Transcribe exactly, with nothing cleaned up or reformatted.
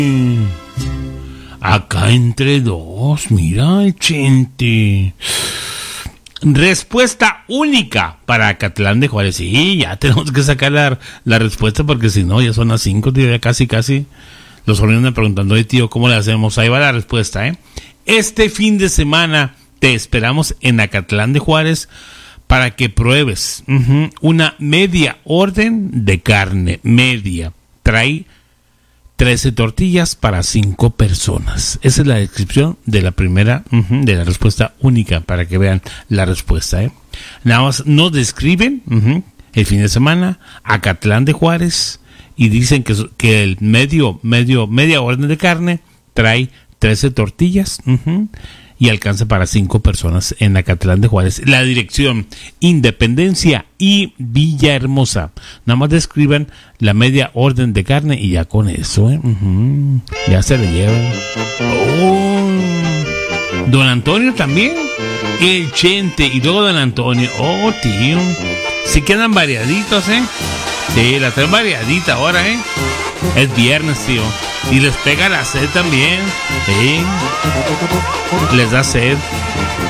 Acá entre dos, mira, Chente. Respuesta única para Acatlán de Juárez. Sí, ya tenemos que sacar la, la respuesta porque si no, ya son las cinco, tío, ya casi, casi. Los sobrinos me preguntando, oye, tío, ¿cómo le hacemos? Ahí va la respuesta, ¿eh? Este fin de semana te esperamos en Acatlán de Juárez para que pruebes uh-huh, una media orden de carne, media. Trae trece tortillas para cinco personas. Esa es la descripción de la primera, uh-huh, de la respuesta única, para que vean la respuesta, ¿eh? Nada más nos describen uh-huh, el fin de semana, Acatlán de Juárez, y dicen que, que el medio, medio, media orden de carne trae trece tortillas, uh-huh, y alcanza para cinco personas en Acatlán de Juárez. La dirección, Independencia y Villahermosa. Nada más describan la media orden de carne y ya con eso, ¿eh? Uh-huh. Ya se le llevan. Oh. Don Antonio también. El Chente y luego Don Antonio. Oh, tío. Sí quedan variaditos, ¿eh? Sí, la traen variadita ahora, ¿eh? Es viernes, tío. Y les pega la sed también. Sí. Les da sed.